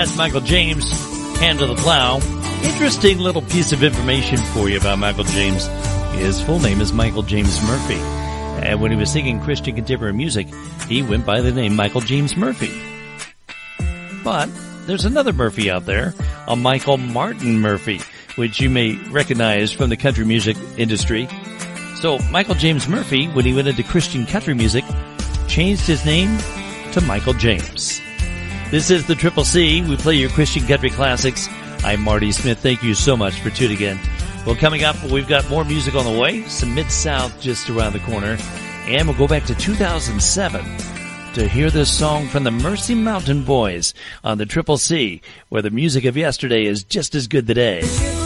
That's Michael James, Hand to the Plow. Interesting little piece of information for you about Michael James. His full name is Michael James Murphy. And when he was singing Christian contemporary music, he went by the name Michael James Murphy. But there's another Murphy out there, a Michael Martin Murphy, which you may recognize from the country music industry. So Michael James Murphy, when he went into Christian country music, changed his name to Michael James. This is the Triple C. We play your Christian country classics. I'm Marty Smith. Thank you so much for tuning in. Well, coming up, we've got more music on the way. Some Mid-South just around the corner. And we'll go back to 2007 to hear this song from the Mercy Mountain Boys on the Triple C, where the music of yesterday is just as good today.